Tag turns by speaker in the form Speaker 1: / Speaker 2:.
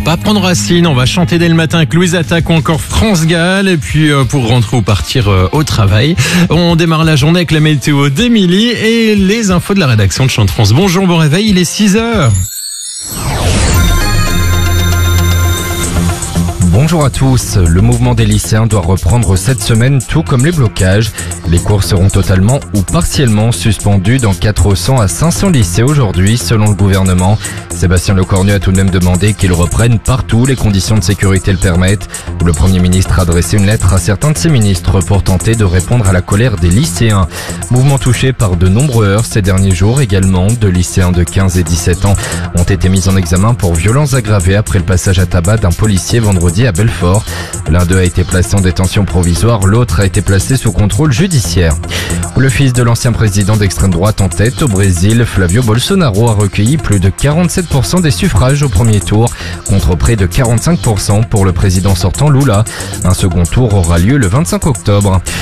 Speaker 1: pas prendre racine. On va chanter dès le matin avec Louise Attaque ou encore France Gall. Et puis pour rentrer ou partir au travail, on démarre la journée avec la météo d'Émilie et les infos de la rédaction de Chant de France. Bonjour, bon réveil, il est 6h.
Speaker 2: Bonjour à tous. Le mouvement des lycéens doit reprendre cette semaine, tout comme les blocages. Les cours seront totalement ou partiellement suspendus dans 400 à 500 lycées aujourd'hui, selon le gouvernement. Sébastien Lecornu a tout de même demandé qu'ils reprennent partout, les conditions de sécurité le permettent. Le Premier ministre a adressé une lettre à certains de ses ministres pour tenter de répondre à la colère des lycéens. Mouvement touché par de nombreux heurts ces derniers jours également. 2 lycéens de 15 et 17 ans ont été mis en examen pour violences aggravées après le passage à tabac d'un policier vendredi à Belfort. L'un d'eux a été placé en détention provisoire, l'autre a été placé sous contrôle judiciaire. Le fils de l'ancien président d'extrême droite en tête au Brésil, Flavio Bolsonaro, a recueilli plus de 47% des suffrages au premier tour, contre près de 45% pour le président sortant Lula. Un second tour aura lieu le 25 octobre.